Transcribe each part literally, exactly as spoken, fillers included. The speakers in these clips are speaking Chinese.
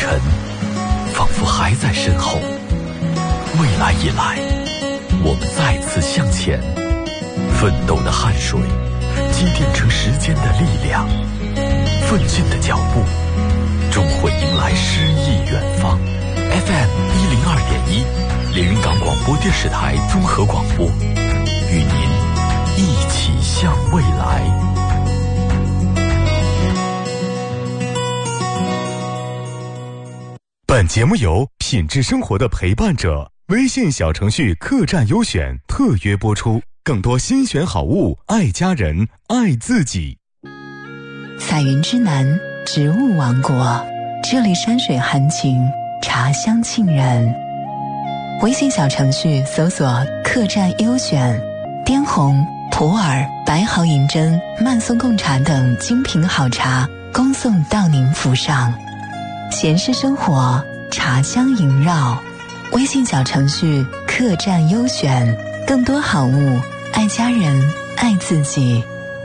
程仿佛还在身后，未来已来，我们再次向前，奋斗的汗水积淀成时间的力量，奋进的脚步终会迎来诗意远方。 F M 一零二点一，连云港广播电视台综合广播，与您一起向未来。 本节目由品质生活的陪伴者微信小程序客栈优选特约播出，更多新选好物，爱家人，爱自己。 彩云之南，植物王国，这里山水含情，茶香沁人。微信小程序搜索客栈优选，滇红、普洱、白毫银针、曼松贡茶等精品好茶恭送到您府上。闲适生活，茶香萦绕。微信小程序客栈优选，更多好物，爱家人，爱自己。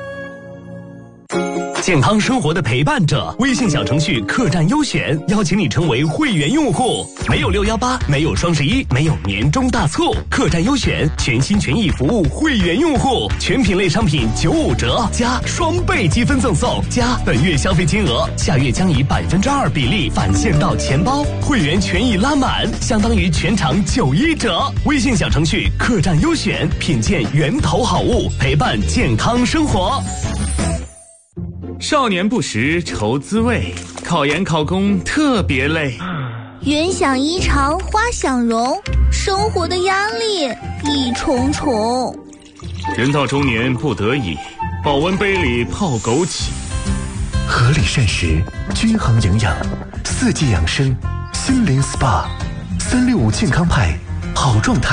健康生活的陪伴者，微信小程序客栈优选邀请你成为会员用户，没有六一八，没有双十一，没有年终大促，客栈优选全心全意服务会员用户，全品类商品九五折加双倍积分赠送，加本月消费金额下月将以百分之二比例返现到钱包，会员权益拉满，相当于全场九一折。微信小程序客栈优选，品鉴源头好物，陪伴健康生活。 少年不识愁滋味，考研考公特别累。 云想衣裳花想容，生活的压力一重重。 人到中年不得已，保温杯里泡枸杞。 合理膳食，均衡营养，四季养生，心灵 S P A， 三六五健康派，好状态